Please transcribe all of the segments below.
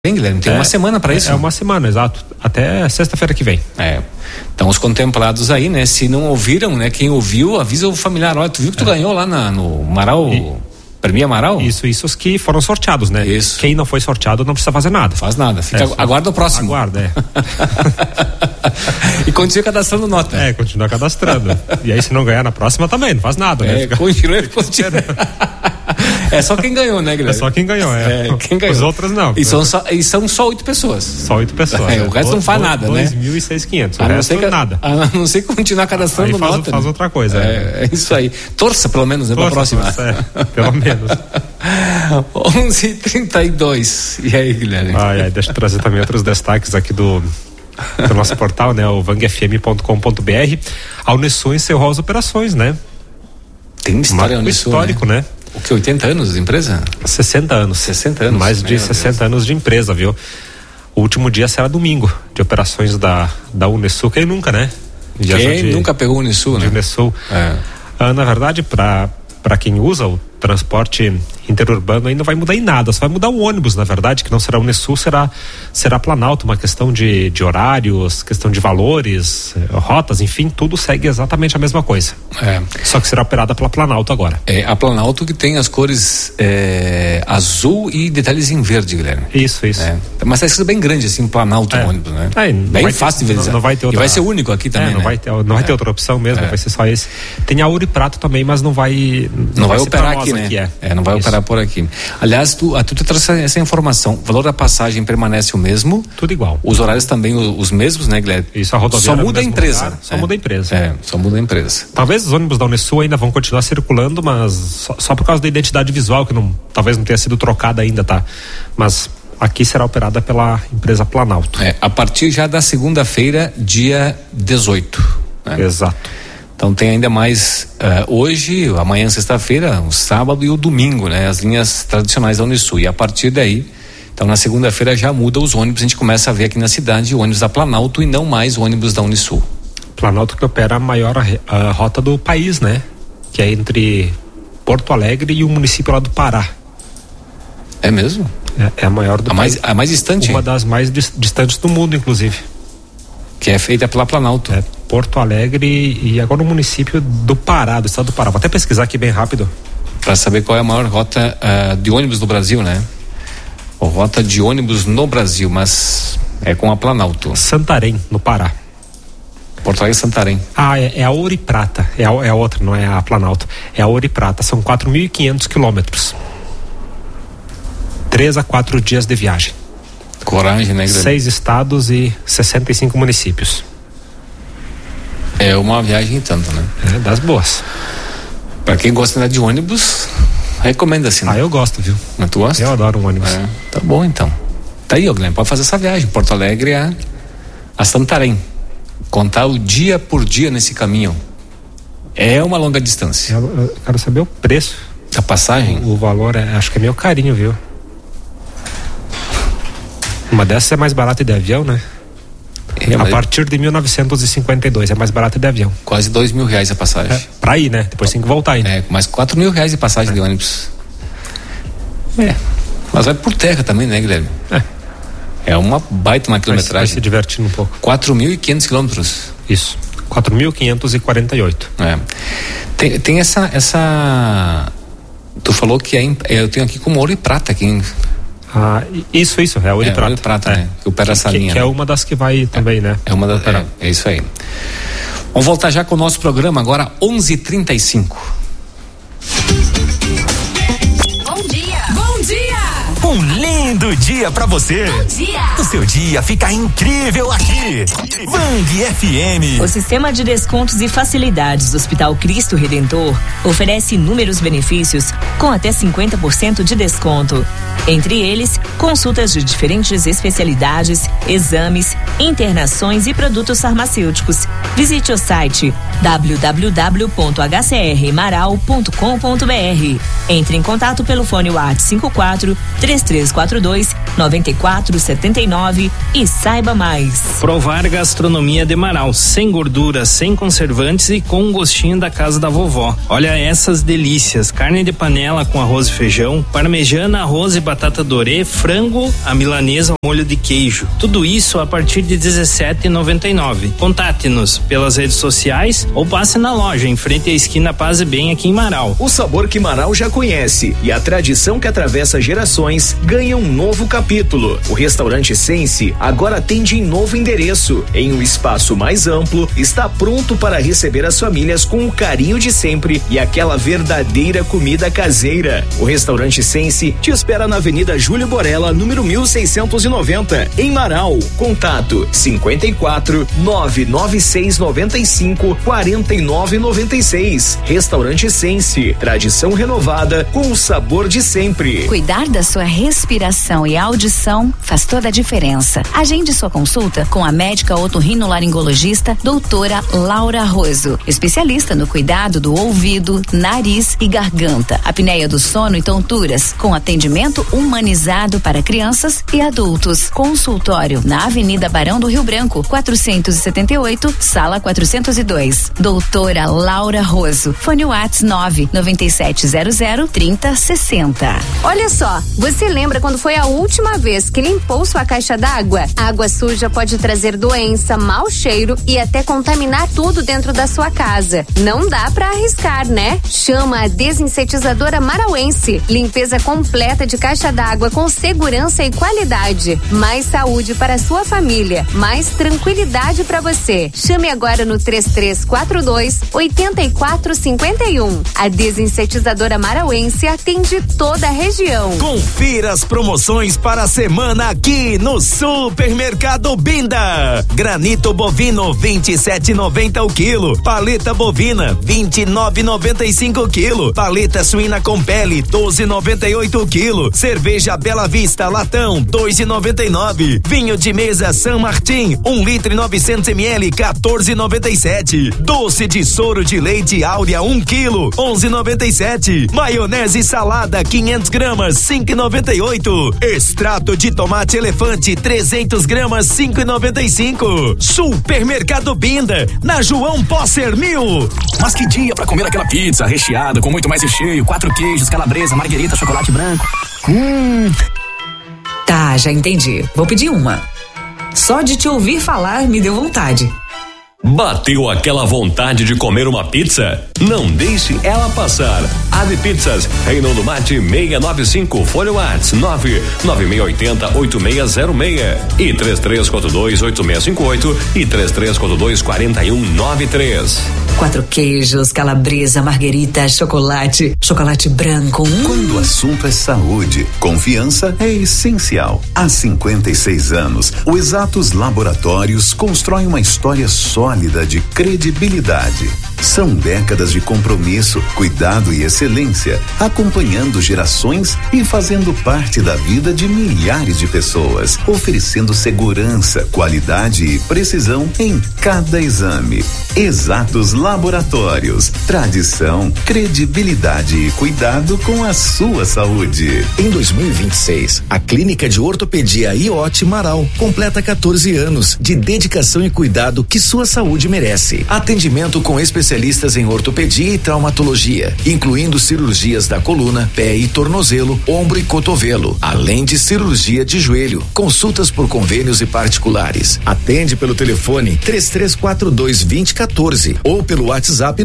Tem, Guilherme, tem uma semana para isso. É uma semana, exato. Até sexta-feira que vem. Então, os contemplados aí, né? Se não ouviram, né? Quem ouviu, avisa o familiar. Olha, tu viu que tu ganhou lá no Amaral... Prêmio Amaral? Isso os que foram sorteados, né? Isso. Quem não foi sorteado não precisa fazer nada. Faz nada. Aguarda o próximo. Aguarda, E continua cadastrando nota. Continua cadastrando. E aí, se não ganhar na próxima também, não faz nada, né? Continua. É só quem ganhou, né, Guilherme? É só quem ganhou, quem ganhou. Os outros não. E são só 8 pessoas. Só 8 pessoas. O resto não faz nada, né? 2.600. O resto nada. A não ser continuar cadastrando aí nota. Faz outra coisa. É isso aí. Torça, pelo menos, né? Pra próxima. Pelo menos. 11h32. E aí, Guilherme? Deixa eu trazer também outros destaques aqui do nosso portal, né? O vangfm.com.br. A Unesul encerrou as operações, né? Tem história a Unesul, histórico, né? O que, 80 anos de empresa? 60 anos. 60 anos. Mais de 60 anos de empresa, viu? O último dia será domingo, de operações da Unesul. Quem nunca, né? Quem nunca pegou o Unesul, né? Unesul. Na verdade, para quem usa o transporte interurbano aí não vai mudar em nada, só vai mudar o ônibus, na verdade, que não será Unesul, será Planalto, uma questão de horários, questão de valores, rotas, enfim, tudo segue exatamente a mesma coisa. Só que será operada pela Planalto agora. A Planalto que tem as cores azul e detalhes em verde, Guilherme. Isso. Mas tá escrito bem grande assim, Planalto no ônibus, né? Bem fácil de visualizar. Não vai ter outra... E vai ser único aqui também, não vai ter outra opção mesmo, vai ser só esse. Tem a Ouro e Prata também, mas não vai operar aqui, né? Não vai operar por aqui. Aliás, tu trouxe essa informação. O valor da passagem permanece o mesmo. Tudo igual. Os horários também os mesmos, né, Guilherme? Isso, a rodoviária só muda a empresa. Só muda a empresa. Só muda a empresa. Talvez os ônibus da Unesul ainda vão continuar circulando, mas só por causa da identidade visual, que talvez não tenha sido trocada ainda, tá? Mas aqui será operada pela empresa Planalto. A partir já da segunda-feira, dia 18. Né? Exato. Então tem ainda mais hoje, amanhã, sexta-feira, o sábado e o domingo, né? As linhas tradicionais da Unesul. E a partir daí, então na segunda-feira já muda os ônibus, a gente começa a ver aqui na cidade ônibus da Planalto e não mais ônibus da Unesul. Planalto que opera a maior rota do país, né? Que é entre Porto Alegre e o município lá do Pará. É mesmo? É a maior do país. A mais distante? Uma das mais distantes do mundo, inclusive. Que é feita pela Planalto. Porto Alegre e agora o município do Pará, do estado do Pará. Vou até pesquisar aqui bem rápido. Para saber qual é a maior rota de ônibus do Brasil, né? Ou rota de ônibus no Brasil, mas é com a Planalto. Santarém, no Pará. Porto Alegre e Santarém. É a Ouro e Prata. É a outra, não é a Planalto. É a Ouro e Prata. São 4.500 quilômetros. 3 a 4 dias de viagem. Coragem, né, Guilherme? 6 estados e 65 municípios. É uma viagem tanto, né? Das boas. Pra quem gosta de andar de ônibus, recomenda-se, né? Eu gosto, viu? Mas tu gosta? Eu adoro um ônibus. Tá bom, então. Tá aí, Guilherme, pode fazer essa viagem, Porto Alegre a Santarém. Contar o dia por dia nesse caminho. É uma longa distância. Eu quero saber o preço. Da passagem? O valor, acho que é meio carinho, viu? Uma dessas é mais barata de avião, né? A partir de 1952 é mais barata de avião. Quase R$2.000 a passagem. Pra ir, né? Depois tem que voltar ainda. Mais R$4.000 de passagem de ônibus. Mas vai por terra também, né, Guilherme? É uma baita uma quilometragem. Vai se divertindo um pouco. 4.500 quilômetros. Isso. 4.548. Tem essa. Tu falou que eu tenho aqui como Ouro e Prata aqui. Isso, é Ouro e Prata. Ouro e Prata, né? Que opera essa linha. Que é uma das que vai também, né? É uma das. É isso aí. Vamos voltar já com o nosso programa agora, 11h35. Um lindo dia pra você. Bom dia. O seu dia fica incrível aqui. Vang FM. O sistema de descontos e facilidades do Hospital Cristo Redentor oferece inúmeros benefícios com até 50% de desconto. Entre eles, consultas de diferentes especialidades, exames, internações e produtos farmacêuticos. Visite o site www.hcrmaral.com.br. Entre em contato pelo fone WhatsApp 54 3342 3342-9479 e saiba mais. Provar gastronomia de Marau, sem gordura, sem conservantes e com um gostinho da casa da vovó. Olha essas delícias: carne de panela com arroz e feijão, parmegiana, arroz e batata dorê, frango, a milanesa, molho de queijo. Tudo isso a partir de R$17,99. Contate-nos pelas redes sociais ou passe na loja em frente à esquina Paz e Bem aqui em Marau. O sabor que Marau já conhece e a tradição que atravessa gerações ganha um novo capítulo. O restaurante Sense agora atende em novo endereço, em um espaço mais amplo, está pronto para receber as famílias com o carinho de sempre e aquela verdadeira comida caseira. O restaurante Sense te espera na Avenida Júlio Borella, número 1690, em Marau. Contato 54 996 95 49 96. Restaurante Sense, tradição renovada com o sabor de sempre. Cuidar da sua respiração e audição faz toda a diferença. Agende sua consulta com a médica otorrinolaringologista doutora Laura Roso, especialista no cuidado do ouvido, nariz e garganta, apneia do sono e tonturas, com atendimento humanizado para crianças e adultos. Consultório na Avenida Barão do Rio Branco, 478, sala 402. Doutora Laura Roso. Fone Whats 997003060. Olha só, você lembra quando foi a última vez que limpou sua caixa d'água? A água suja pode trazer doença, mau cheiro e até contaminar tudo dentro da sua casa. Não dá pra arriscar, né? Chama a desinsetizadora marauense. Limpeza completa de caixa d'água com segurança e qualidade. Mais saúde para a sua família, mais tranquilidade para você. Chame agora no 3342-8451. A desinsetizadora marauense atende toda a região. Confira as promoções para a semana aqui no Supermercado Binda. Granito bovino 27,90 o quilo. Paleta bovina 29,95 o quilo. Paleta suína com pele 12,98 o quilo. Cerveja Bela Vista latão 2,99. Vinho de mesa San Martin 1 litro e 900 ml 14,97. Doce de soro de leite Áurea 1 quilo 11,97. Maionese salada 500 gramas 5,98. Extrato de tomate elefante 300 gramas 5,95. Supermercado Binda, na João Posser 1000. Mas que dia pra comer aquela pizza recheada com muito mais recheio, 4 queijos, calabresa, marguerita, chocolate branco. Tá, já entendi. Vou pedir uma. Só de te ouvir falar me deu vontade. Bateu aquela vontade de comer uma pizza? Não deixe ela passar. Ave Pizzas, Reinaldo Mate 695, Folha Whats 99680-8606 e 3342-8658 e 3342-4193. 4 queijos, calabresa, marguerita, chocolate branco. Quando o assunto é saúde, confiança é essencial. Há 56 anos, o Exatos Laboratórios constrói uma história sólida de credibilidade. São décadas de compromisso, cuidado e excelência, acompanhando gerações e fazendo parte da vida de milhares de pessoas, oferecendo segurança, qualidade e precisão em cada exame. Exatos Laboratórios, tradição, credibilidade e cuidado com a sua saúde. Em 2026, a Clínica de Ortopedia IOT Marau completa 14 anos de dedicação e cuidado que sua saúde merece. Atendimento com especialistas em ortopedia e traumatologia, incluindo cirurgias da coluna, pé e tornozelo, ombro e cotovelo, além de cirurgia de joelho, consultas por convênios e particulares. Atende pelo telefone 3342-2014 ou pelo WhatsApp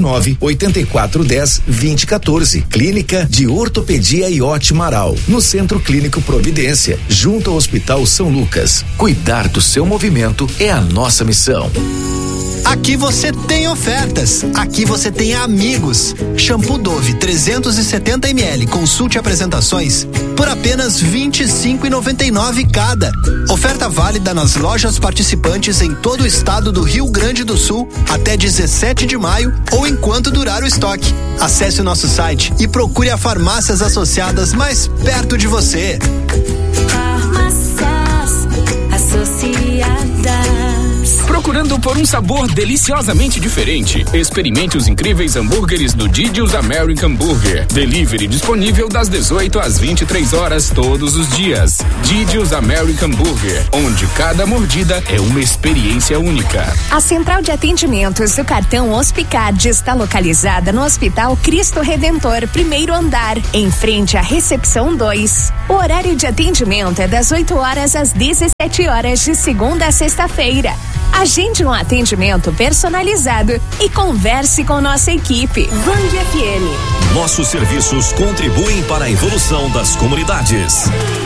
98410-2014. Clínica de Ortopedia IOT Marau, no Centro Clínico Providência, junto ao Hospital São Lucas. Cuidar do seu movimento é a nossa missão. Aqui você tem ofertas, aqui você tem amigos. Shampoo Dove 370 ml, consulte apresentações por apenas R$25,99 cada. Oferta válida nas lojas participantes em todo o estado do Rio Grande do Sul até 17 de maio ou enquanto durar o estoque. Acesse o nosso site e procure a farmácias associadas mais perto de você. Farmácias Associadas. Procurando procurando por um sabor deliciosamente diferente? Experimente os incríveis hambúrgueres do Didi's American Burger. Delivery disponível das 18 às 23 horas todos os dias. Didi's American Burger, onde cada mordida é uma experiência única. A central de atendimentos do cartão Hospicard está localizada no Hospital Cristo Redentor, primeiro andar, em frente à recepção 2. O horário de atendimento é das 8 horas às 17 horas de segunda a sexta-feira. Agende um atendimento personalizado e converse com nossa equipe. Band FM. Nossos serviços contribuem para a evolução das comunidades.